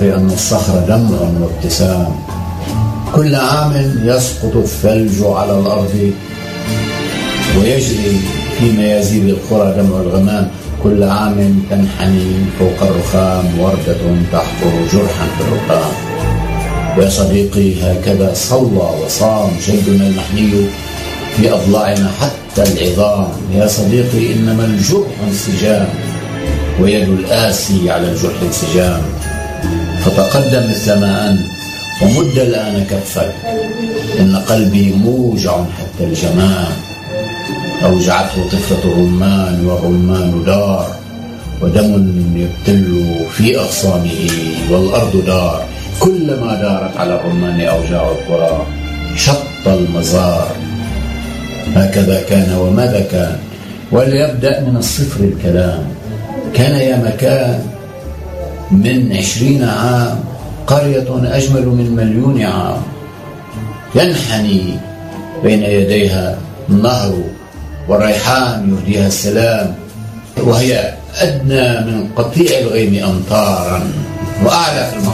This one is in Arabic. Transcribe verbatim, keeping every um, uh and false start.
الصخر أن الصخر دمع وابتسام. كل عام يسقط الثلج على الأرض ويجري في ميازيب القرى دمع الغمام. كل عام تنحني فوق الرخام وردة تحفر جرحا في الرخام. يا صديقي هكذا صلى وصام جلدنا المحني في أضلاعنا حتى العظام. يا صديقي إنما الجرح انسجام ويد الآسي على الجرح انسجام. فتقدم الزمان ومد الآن كفك، إن قلبي موجع حتى الجمام. أوجعته طفلة الرمان والرمان دار، ودم يبتل في أغصانه والأرض دار. كلما دارت على الرمان أوجاع القرى شط المزار. هكذا كان وماذا كان، وليبدأ من الصفر الكلام. كان يا مكان من عشرين عام قرية أجمل من مليون عام، ينحني بين يديها النهر والريحان يهديها السلام، وهي أدنى من قطيع الغيم أمطارا وأعلى في المحيط